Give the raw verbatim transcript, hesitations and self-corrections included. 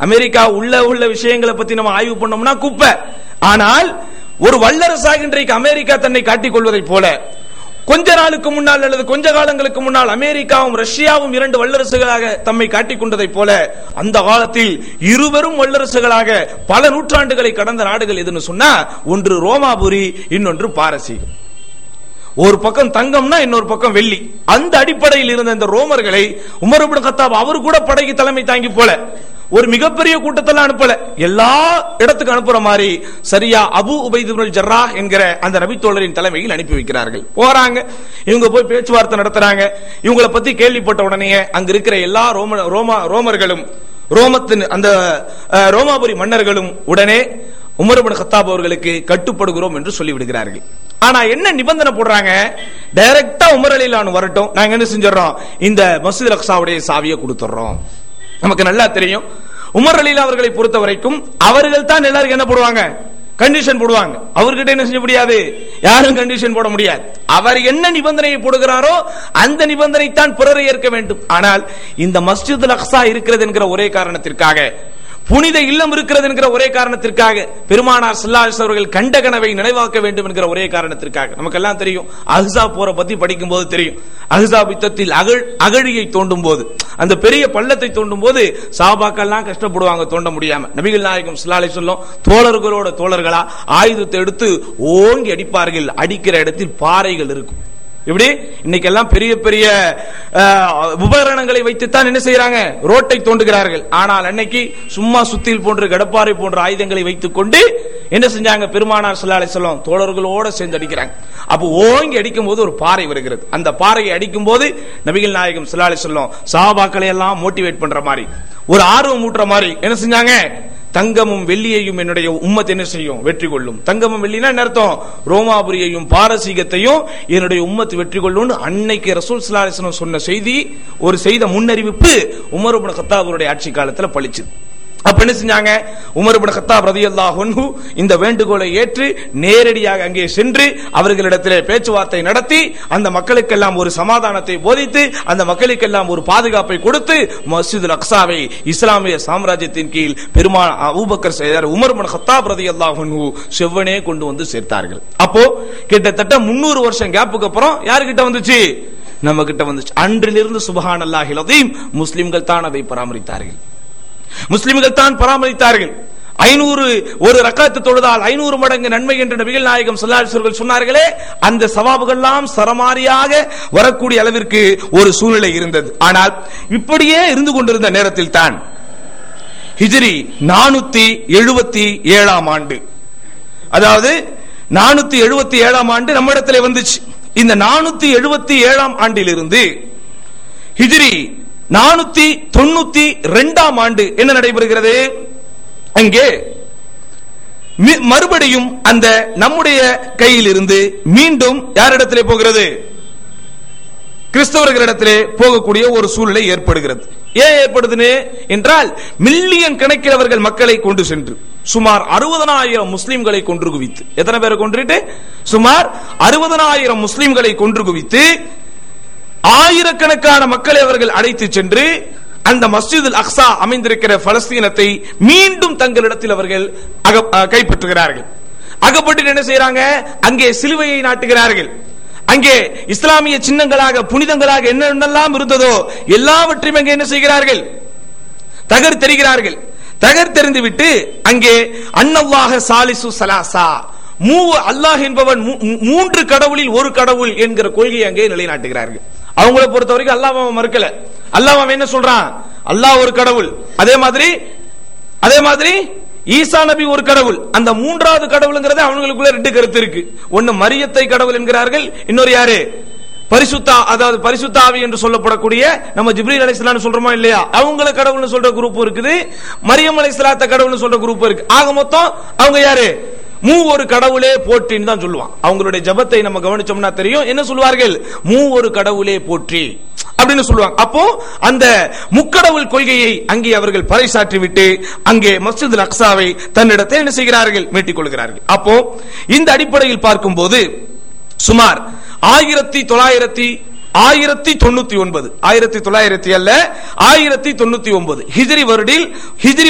America உள்ள உள்ள விஷயங்களை பத்தி நம்ம ஆய்வு பண்ணோம்னா குப்பை. ஆனால் ஒரு வல்லரசாக இன்றைக்கு அமெரிக்கா தன்னை காட்டிக் கொள்வதை போல, கொஞ்ச நாளுக்கு முன்னால் அல்லது கொஞ்ச காலங்களுக்கு முன்னால் அமெரிக்காவும் ரஷ்யாவும் இரண்டு வல்லரசுகளாக தம்மை காட்டிக் கொண்டதை போல, அந்த காலத்தில் இருவரும் வல்லரசுகளாக பல நூற்றாண்டுகளை கடந்த நாடுகள் எதுன்னு சொன்னா, ஒன்று ரோமாபுரி, இன்னொன்று பாரசீகம். ஒரு பக்கம் தங்கம்னா இன்னொரு பக்கம் வெள்ளி. அந்த அடிப்படையில் இருந்த இந்த ரோமர்களை உமர் இப்னு கத்தாப் அவர் கூட படைக்கு தலைமை தாங்கி போல, ஒரு மிகப்பெரிய கூட்டத்தெல்லாம் அனுப்பல, எல்லா இடத்துக்கு அனுப்புற மாதிரி சரியா அபு உபைத் இப்னுல் ஜர்ராஹ் என்கிற அந்த நபித்தோழரின் தலைமையில் அனுப்பி வைக்கிறார்கள். போறாங்க, இவங்க போய் பேச்சுவார்த்தை நடத்துறாங்க. இவங்களை பத்தி கேள்விப்பட்ட உடனே அங்க இருக்கிற எல்லா ரோம ரோமா ரோமர்களும் ரோமத்தின் அந்த ரோமாபுரி மன்னர்களும் உடனே உமர் இப்னு கத்தாப் அவர்களுக்கு கட்டுப்படுகிறோம் என்று சொல்லி விடுகிறார்கள். ஆனா என்ன நிபந்தனை போடுறாங்க, டைரக்டா உமர் ரலியல்லாஹு வரட்டும், நாங்க என்ன செஞ்சிடறோம், இந்த மஸ்ஜித் அக்ஸாவுடைய சாவியை கொடுத்துறோம். நமக்கு நல்லா தெரியும், உமர் ரலியல்லாஹு அவர்களை பொறுத்த வரைக்கும் அவர்கள் தான் எல்லாருக்கும் என்ன போடுவாங்க, கண்டிஷன் போடுவாங்க. அவர்கிட்ட என்ன செய்ய முடியாது, யாரும் கண்டிஷன் போட முடியாது. அவர் என்ன நிபந்தனையை போடுகிறாரோ அந்த நிபந்தனை தான் பிறரை ஏற்க வேண்டும். ஆனால் இந்த மஸ்ஜித் அக்ஸா இருக்கிறது என்கிற ஒரே காரணத்திற்காக, புனித இல்லம் இருக்கிறது என்கிற ஒரே காரணத்திற்காக, பெருமானார் ஸல்லல்லாஹு அலைஹி வஸல்லம் அவர்கள் கண்ட கனவை நினைவாக்க வேண்டும் என்கிற ஒரே காரணத்திற்காக, நமக்கெல்லாம் தெரியும், அஹ்ஸாப் போரை பத்தி படிக்கும் போது தெரியும், அஹ்ஸாப் யுத்தத்தில் அகழ் அகழியை தோண்டும் போது, அந்த பெரிய பள்ளத்தை தோண்டும் போது சஹாபாக்கள்லாம் கஷ்டப்படுவாங்க தோண்ட முடியாம. நபிகள் நாயகம் ஸல்லல்லாஹு அலைஹி வஸல்லம் தோழர்களோட தோழர்களா ஆயுதத்தை எடுத்து ஓங்கி அடிப்பார்கள். அடிக்கிற இடத்தில் பாறைகள் இருக்கும். இப்படி இன்னைக்கு எல்லாம் பெரிய பெரிய உபகரணங்களை வைத்துத்தான் என்ன செய்யறாங்க, ரோட்டை தோண்டுகிறார்கள். ஆனால் அன்னைக்கு சும்மா சுத்தில் போன்ற கடப்பாறை போன்ற ஆயுதங்களை வைத்துக் கொண்டு என்ன செஞ்சாங்க, பெருமானார் ஸல்லல்லாஹு அலைஹி வஸல்லம் தோழர்களோட சேர்ந்து அடிக்கிறாங்க. அப்போ ஓங்கி அடிக்கும் போது ஒரு பாறை வருகிறது. அந்த பாறையை அடிக்கும் போது நபிகள் நாயகம் ஸல்லல்லாஹு அலைஹி வஸல்லம் சஹாபாக்களை எல்லாம் மோட்டிவேட் பண்ற மாதிரி, ஒரு ஆர்வம் ஊட்டுற மாதிரி என்ன செஞ்சாங்க, தங்கமும் வெள்ளியையும் என்னுடைய உம்மத் என்ன செய்யும், வெற்றி கொள்ளும். தங்கமும் வெள்ளினா என்ன அர்த்தம், ரோமாபுரியையும் பாரசீகத்தையும் என்னுடைய உம்மத் வெற்றி கொள்ளும். அன்னைக்கு ரசூல் ஸல்லல்லாஹு அலைஹி வஸல்லம் சொன்ன செய்தி, ஒரு செய்த முன்னறிவிப்பு உமர் இப்னு கத்தாப் அவருடைய ஆட்சி காலத்தில் பளிச்சுது. அப்ப என்ன செஞ்சாங்க, உமர் இப்னு கத்தாப் ரலியல்லாஹு அன்ஹு இந்த வேண்டுகோளை ஏற்று நேரடியாக அங்கே சென்று அவர்களிடத்திலே பேச்சுவார்த்தை நடத்தி அந்த மக்களுக்கெல்லாம் ஒரு சமாதானத்தை போதித்து அந்த மக்களுக்கெல்லாம் ஒரு பாதுகாப்பை கொடுத்து மஸ்ஜிதுல் அக்ஸாவை இஸ்லாமிய சாம்ராஜ்யத்தின் கீழ் பெருமான் அபூபக்கர் செய்தார் உமர் இப்னு கத்தாப் ரலியல்லாஹு அன்ஹு செவ்வனே கொண்டு வந்து சேர்த்தார்கள். அப்போ கிட்டத்தட்ட முன்னூறு வருஷம் கேப்புக்கு அப்புறம் யாருக்கிட்ட வந்துச்சு, நம்ம கிட்ட வந்துச்சு. அன்றிலிருந்து சுப்ஹானல்லாஹில் அஸீம் முஸ்லிம்கள் தான் அதை பராமரித்தார்கள், முஸ்லிம்கள் தான் பராமரித்தார்கள். ஐநூறு ஒரு ரக்காத்து தொழுதால் ஐநூறு மடங்கு நன்மை என்று நபிகள் நாயகம் ஸல்லல்லாஹு அலைஹி வஸல்லம் சொன்னார்களே, அந்த சவாபுகள் எல்லாம் சரமாரியாக வரக்கூடிய அளவிற்கு ஒரு சூழ்நிலை இருந்தது. ஆனால் இப்படியே இருந்து கொண்டிருந்த நேரத்தில் தான் ஹிஜ்ரி நானூத்தி எழுபத்தி ஏழாம் ஆண்டு, அதாவது நானூத்தி எழுபத்தி ஏழாம் ஆண்டு நம்மிடத்திலே வந்துச்சு. இந்த நானூத்தி எழுபத்தி ஏழாம் ஆண்டிலிருந்து ஹிஜ்ரி நானூத்தி தொண்ணூத்தி ரெண்டாம் ஆண்டு என்ன நடைபெறுகிறது, அங்கே மறுபடியும் அந்த நம்முடைய கையில் இருந்து மீண்டும் யாரிடத்திலே போகிறது, கிறிஸ்தவர்களிடத்திலே போகக்கூடிய ஒரு சூழ்நிலை ஏற்படுகிறது. ஏன் ஏற்படுதுன்னு என்றால், மில்லியன் கணக்கிலவர்கள் மக்களை கொண்டு சென்று சுமார் அறுபதனாயிரம் முஸ்லிம்களை கொன்று குவித்து, எத்தனை பேரை கொன்றுட்டு, சுமார் அறுபதனாயிரம் முஸ்லிம்களை கொன்று குவித்து ஆயிரக்கணக்கான மக்களை அவர்கள் அழைத்து சென்று அந்த மஸ்ஜிதுல் அக்ஸா அமைந்திருக்கிற பலஸ்தீனத்தை மீண்டும் தங்களிடத்தில் அவர்கள் கைப்பற்றுகிறார்கள். அகப்பட்டு என்ன செய்யறாங்க, அங்கே சிலுவையை நாட்டுகிறார்கள். அங்கே இஸ்லாமிய சின்னங்களாக புனிதங்களாக என்னென்னலாம் இருந்ததோ எல்லாவற்றையும் அங்கே என்ன செய்கிறார்கள், தகர் தெரிகிறார்கள். தகர் தெரிந்து விட்டு அங்கே அன்னல்லாஹ சாலிசு சலாசா, மூ அல்லாஹ் என்பவன் மூன்று கடவுளில் ஒரு கடவுள் என்கிற கொள்கையை அங்கே நிலைநாட்டுகிறார்கள். அவங்களை பொறுத்த வரைக்கும் அல்லாஹ் மறுக்கல. அல்லாஹ் என்ன சொல்றான், அல்லாஹ் ஒரு கடவுள், அதே மாதிரி அதே மாதிரி ஈசா நபி ஒரு கடவுள். அந்த மூன்றாவது கடவுள்ங்கிறது அவங்களுக்குள்ள ரெண்டு கருத்து இருக்கு. ஒன்னு மரியத்தை கடவுள் என்கிறார்கள், இன்னொரு யாரு, பரிசுத்தா, அதாவது பரிசுத்தாவி என்று சொல்லப்படக்கூடிய நம்ம ஜிப்ரீல் அலைஹிஸ்ஸலாம் சொல்றோமா இல்லையா, அவங்கள கடவுள்னு சொல்ற குரூப் இருக்குது, மரியம் அலைஹிஸ்ஸலாத்த கடவுள்னு சொல்ற குரூப் இருக்கு. ஆக மொத்தம் அவங்க யாரு, மூ ஒரு கடவுளே போற்றின்னு தான் சொல்லுவான். அவங்களுடைய ஜபத்தை நம்ம கவனிச்சோம்னா தெரியும், என்ன சொல்வார்கள், மூ ஒரு கடவுளே போற்றி அப்படின்னு சொல்லுவாங்க. அப்போ அந்த முக்கடவுள் கொள்கையை அங்கே அவர்கள் பறைசாற்றி விட்டு அங்கே மஸ்ஜிதுல் அக்ஸாவை தன்னிடத்தில் என்ன செய்கிறார்கள், மீட்டிக் கொள்கிறார்கள். அப்போ இந்த அடிப்படையில் பார்க்கும்போது சுமார் ஆயிரத்தி தொள்ளாயிரத்தி ஆயிரத்தி தொண்ணூத்தி ஒன்பது ஆயிரத்தி தொள்ளாயிரத்தி அல்ல ஆயிரத்தி தொண்ணூத்தி ஒன்பது ஹிஜ்ரி வருடில் ஹிஜ்ரி